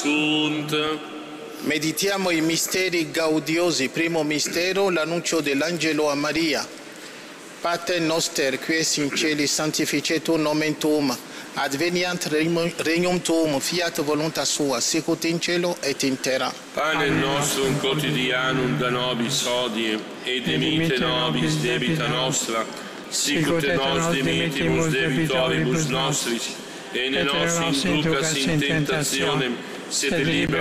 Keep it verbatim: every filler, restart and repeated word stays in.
sunt. Meditiamo i misteri gaudiosi. Primo mistero, l'annuncio dell'angelo a Maria. Pater noster, qui es in celi, sanctificetur nomen tuum, adveniat regnum tuum, fiat voluntas sua, sicut in cielo et in terra. Pane nostrum quotidianum da nobis hodie, et dimitte nobis debita nostra, sicut et nos dimittimus debitoribus nostris, et ne nos inducas in tentationem, sed libera